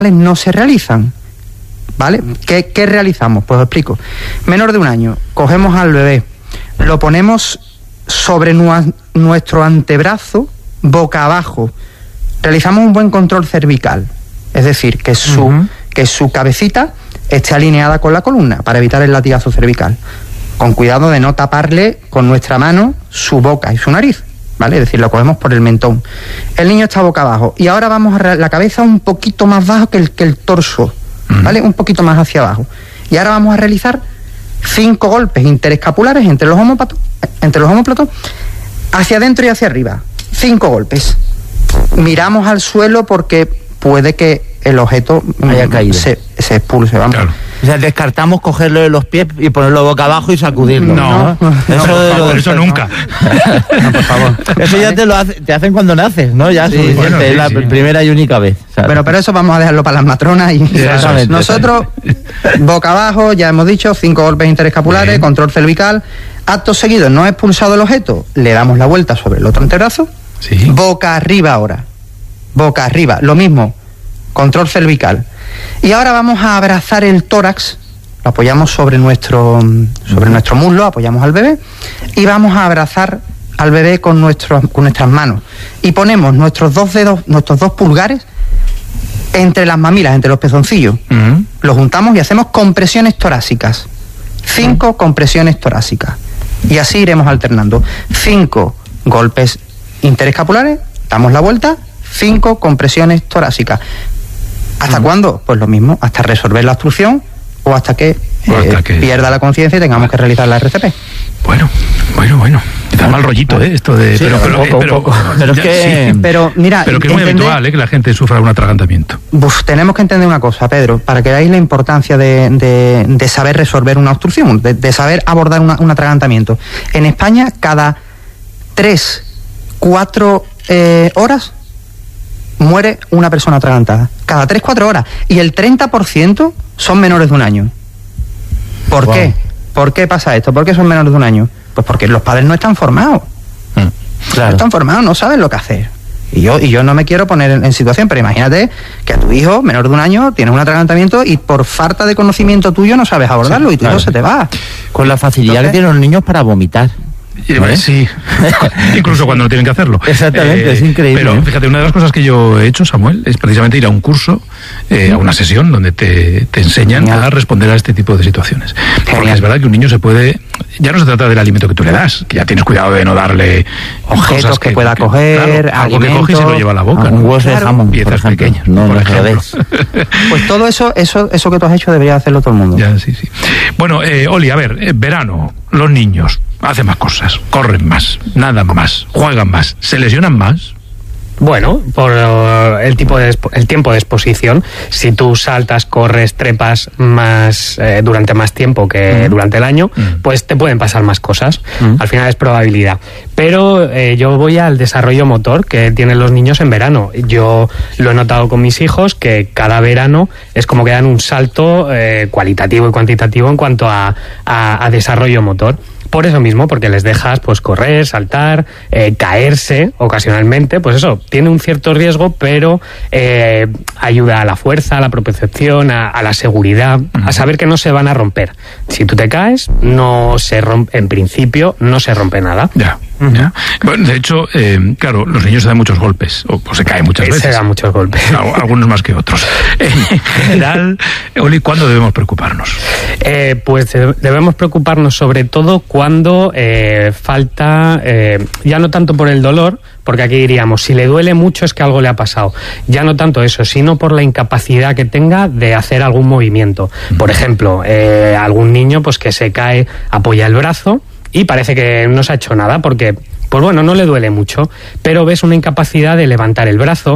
no se realizan, ¿vale? ¿Qué realizamos? Pues os explico. Menor de 1 año, cogemos al bebé, lo ponemos sobre nuestro antebrazo, boca abajo, realizamos un buen control cervical, es decir, que su cabecita esté alineada con la columna para evitar el latigazo cervical, con cuidado de no taparle con nuestra mano su boca y su nariz, ¿vale? Es decir, lo cogemos por el mentón. El niño está boca abajo y ahora vamos a la cabeza un poquito más bajo que el torso, ¿vale? Un poquito más hacia abajo. Y ahora vamos a realizar 5 golpes interescapulares entre los omóplatos, hacia adentro y hacia arriba. 5 golpes. Miramos al suelo porque puede que el objeto haya caído, se expulse, vamos. Claro. O sea, descartamos cogerlo de los pies y ponerlo boca abajo y sacudirlo. No, eso nunca. No, por favor. Eso ya te hacen cuando naces, ¿no? Ya sí, suficiente, es la primera y única vez. Pero eso vamos a dejarlo para las matronas. Nosotros, boca abajo, ya hemos dicho, 5 golpes interescapulares, control cervical. Acto seguido, no expulsado el objeto, le damos la vuelta sobre el otro antebrazo. Sí. Boca arriba ahora. Boca arriba, lo mismo. Control cervical. Y ahora vamos a abrazar el tórax, lo apoyamos sobre nuestro muslo, apoyamos al bebé y vamos a abrazar al bebé con nuestras manos. Y ponemos nuestros 2 dedos, nuestros 2 pulgares entre las mamilas, entre los pezoncillos. Los juntamos y hacemos compresiones torácicas. 5 compresiones torácicas. Y así iremos alternando. 5 golpes interescapulares, damos la vuelta, 5 compresiones torácicas. ¿Hasta cuándo? Pues lo mismo, hasta resolver la obstrucción o hasta que pierda la conciencia y tengamos que realizar la RCP. Bueno. Da mal rollito, esto de... Sí, pero mira... Pero que es muy habitual, que la gente sufra un atragantamiento. Tenemos que entender una cosa, Pedro, para que veáis la importancia de saber resolver una obstrucción, de saber abordar un atragantamiento. En España, cada 3-4 horas muere una persona atragantada. Cada 3-4 horas. Y el 30% son menores de 1 año. ¿Por qué? ¿Por qué pasa esto? ¿Por qué son menores de 1 año? Pues porque los padres no están formados. Claro. No están formados, no saben lo que hacer. Y yo no me quiero poner en situación, pero imagínate que a tu hijo, menor de 1 año, tienes un atragantamiento y por falta de conocimiento tuyo no sabes abordarlo y tu hijo se te va. Con la facilidad que tienen los niños para vomitar. Sí, incluso cuando no tienen que hacerlo. Exactamente, es increíble. Pero fíjate, una de las cosas que yo he hecho, Samuel, es precisamente ir a un curso, a una sesión donde te enseñan a responder a este tipo de situaciones. Porque es verdad que un niño se puede... Ya no se trata del alimento que tú le das, que ya tienes cuidado de no darle objetos que pueda coger, claro, algo que coge y se lo lleva a la boca. Un hueso de jamón, piezas pequeñas. No Pues todo eso que tú has hecho debería hacerlo todo el mundo. Ya, sí. Bueno, Oli, a ver, verano, los niños hacen más cosas, corren más, nadan más, juegan más, se lesionan más. Bueno, por el tiempo de exposición, si tú saltas, corres, trepas más durante más tiempo que durante el año, pues te pueden pasar más cosas. Al final es probabilidad. Pero yo voy al desarrollo motor que tienen los niños en verano. Yo lo he notado con mis hijos, que cada verano es como que dan un salto cualitativo y cuantitativo en cuanto a desarrollo motor. Por eso mismo, porque les dejas pues correr, saltar, caerse ocasionalmente, pues eso, tiene un cierto riesgo, pero ayuda a la fuerza, a la propiocepción, a la seguridad, a saber que no se van a romper. Si tú te caes, no se rompe, en principio, no se rompe nada. Ya. Bueno, de hecho, claro, los niños se dan muchos golpes, o se caen muchas veces. Se dan muchos golpes. Algunos más que otros. En general, Oli, ¿cuándo debemos preocuparnos? Pues debemos preocuparnos sobre todo cuando falta, ya no tanto por el dolor, porque aquí diríamos, si le duele mucho es que algo le ha pasado. Ya no tanto eso, sino por la incapacidad que tenga de hacer algún movimiento. Por ejemplo, algún niño pues que se cae, apoya el brazo y parece que no se ha hecho nada porque... Pues bueno, no le duele mucho, pero ves una incapacidad de levantar el brazo,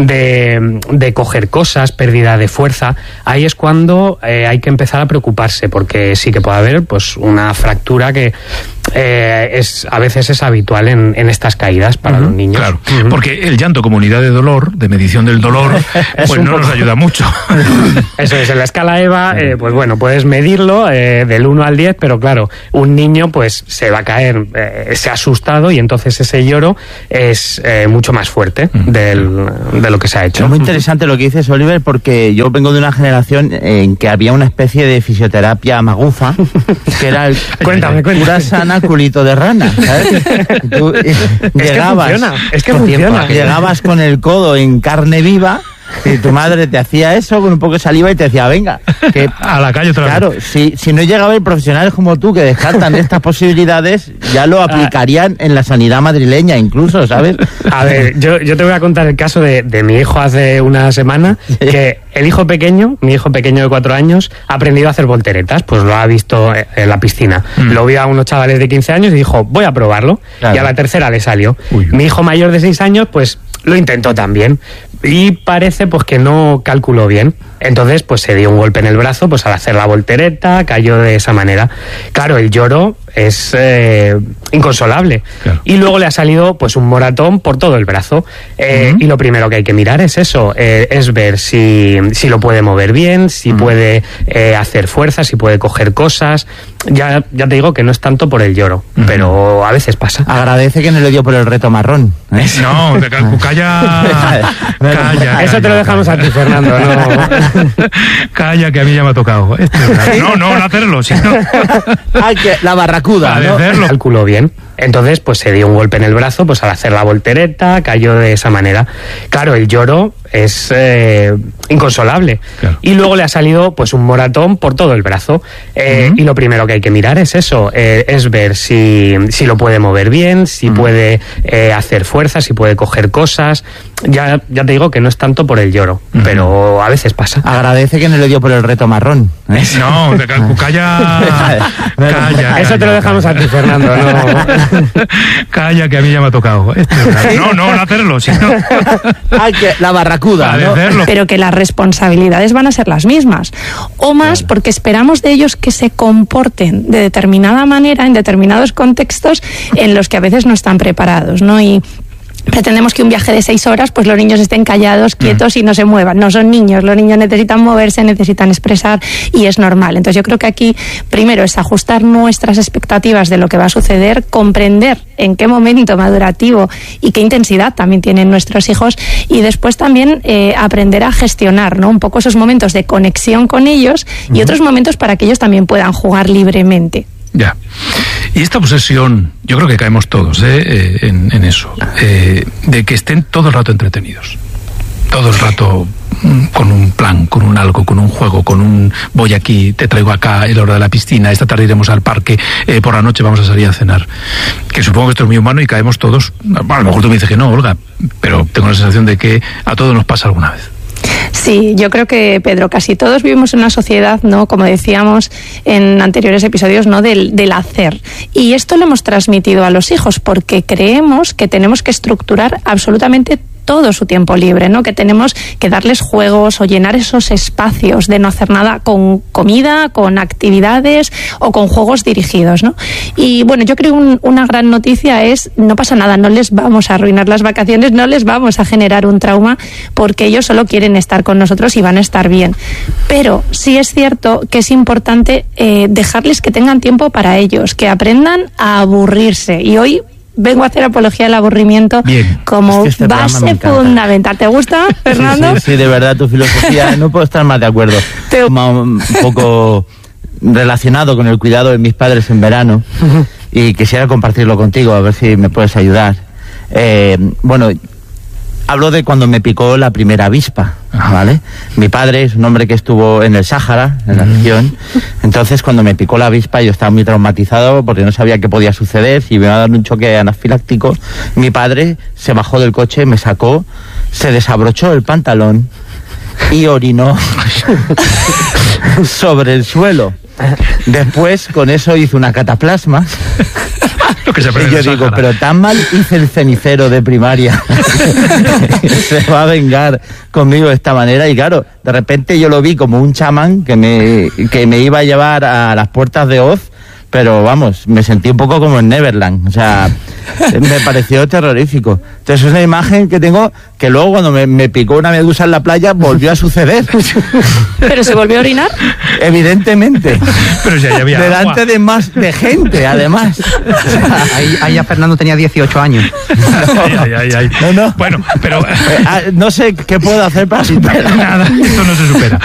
de coger cosas, pérdida de fuerza. Ahí es cuando hay que empezar a preocuparse, porque sí que puede haber pues una fractura que a veces es habitual en estas caídas para los niños. Claro, porque el llanto como unidad de dolor, de medición del dolor, pues no nos ayuda mucho. Eso es, en la escala EVA, pues bueno, puedes medirlo del 1 al 10, pero claro, un niño pues se va a caer, se ha asustado y entonces ese lloro es mucho más fuerte de lo que se ha hecho. Es muy interesante lo que dices, Oliver, porque yo vengo de una generación en que había una especie de fisioterapia magufa, que era el cuéntame. Cura sana, culito de rana, ¿sabes? Tú, llegabas, es que funciona. Llegabas con el codo en carne viva y tu madre te hacía eso con un poco de saliva y te decía, venga, que a la calle otra vez. Claro, si no llegaba el profesionales como tú que descartan estas posibilidades, ya lo aplicarían en la sanidad madrileña incluso, ¿sabes? A ver, yo te voy a contar el caso de mi hijo hace una semana, que mi hijo pequeño de 4 años, ha aprendido a hacer volteretas, pues lo ha visto en la piscina. Lo vio a unos chavales de 15 años y dijo, voy a probarlo. Claro. Y a la tercera le salió. Mi hijo mayor de 6 años, pues lo intentó también. Y parece pues que no calculó bien. Entonces pues se dio un golpe en el brazo pues al hacer la voltereta, cayó de esa manera. Claro, el lloro es inconsolable. Claro. Y luego le ha salido pues un moratón por todo el brazo. Y lo primero que hay que mirar es eso, es ver si lo puede mover bien, si puede hacer fuerza, si puede coger cosas. Ya te digo que no es tanto por el lloro, pero a veces pasa. Agradece que no le dio por el reto marrón. No, calla. Eso te lo dejamos a ti, Fernando. No. Calla, que a mí ya me ha tocado. No hacerlo, sino... la barracuda, ¿no? Calculó bien. Entonces, pues se dio un golpe en el brazo, pues al hacer la voltereta, cayó de esa manera. Claro, el lloro es inconsolable. Claro. Y luego le ha salido pues un moratón por todo el brazo. Y lo primero que hay que mirar es eso, es ver si lo puede mover bien, si puede hacer fuerza, si puede coger cosas. Ya te digo que no es tanto por el lloro, pero a veces pasa. Agradece que no le dio por el reto marrón. No, calla. Eso te lo dejamos a ti, Fernando. No. Calla, que a mí ya me ha tocado. No hacerlo, sino... la barracuda, ¿no? Pero que las responsabilidades van a ser las mismas. O más, porque esperamos de ellos que se comporten de determinada manera en determinados contextos en los que a veces no están preparados, ¿no? Y pretendemos que un viaje de 6 horas, pues los niños estén callados, quietos y no se muevan. No son niños, los niños necesitan moverse, necesitan expresar y es normal. Entonces yo creo que aquí primero es ajustar nuestras expectativas de lo que va a suceder, comprender en qué momento madurativo y qué intensidad también tienen nuestros hijos y después también aprender a gestionar, ¿no? Un poco esos momentos de conexión con ellos y otros momentos para que ellos también puedan jugar libremente. Ya. Y esta obsesión, yo creo que caemos todos en eso, de que estén todo el rato entretenidos, todo el rato con un plan, con un algo, con un juego, con un voy aquí, te traigo acá, es la hora de la piscina, esta tarde iremos al parque, por la noche vamos a salir a cenar. Que supongo que esto es muy humano y caemos todos, bueno, a lo mejor tú me dices que no, Olga, pero tengo la sensación de que a todos nos pasa alguna vez. Sí, yo creo que, Pedro, casi todos vivimos en una sociedad, ¿no? Como decíamos en anteriores episodios, ¿no? Del hacer. Y esto lo hemos transmitido a los hijos porque creemos que tenemos que estructurar absolutamente todo su tiempo libre, ¿no? Que tenemos que darles juegos o llenar esos espacios de no hacer nada con comida, con actividades o con juegos dirigidos, ¿no? Y bueno, yo creo que una gran noticia es, no pasa nada, no les vamos a arruinar las vacaciones, no les vamos a generar un trauma porque ellos solo quieren estar con nosotros y van a estar bien. Pero sí es cierto que es importante dejarles que tengan tiempo para ellos, que aprendan a aburrirse. Y hoy vengo a hacer apología del aburrimiento como base fundamental. ¿Te gusta, Fernando? Sí, de verdad, tu filosofía, no puedo estar más de acuerdo. Un poco relacionado con el cuidado de mis padres en verano y quisiera compartirlo contigo, a ver si me puedes ayudar. Bueno, hablo de cuando me picó la primera avispa, ¿vale? Mi padre es un hombre que estuvo en el Sáhara, en la región. Entonces, cuando me picó la avispa, yo estaba muy traumatizado porque no sabía qué podía suceder, si me iba a dar un choque anafiláctico. Mi padre se bajó del coche, me sacó, se desabrochó el pantalón y orinó sobre el suelo. Después, con eso hizo una cataplasma. Lo que se y yo digo, pero tan mal hice el cenicero de primaria. Se va a vengar conmigo de esta manera. Y claro, de repente yo lo vi como un chamán que me iba a llevar a las puertas de Oz, pero vamos, me sentí un poco como en Neverland, o sea, me pareció terrorífico. Entonces es una imagen que tengo que luego cuando me picó una medusa en la playa volvió a suceder. ¿Pero se volvió a orinar? Evidentemente. Pero ya había delante agua. de gente, además. Ahí ya Fernando tenía 18 años. Ay. No. Bueno, pero no sé qué puedo hacer para superar. Nada, esto no se supera.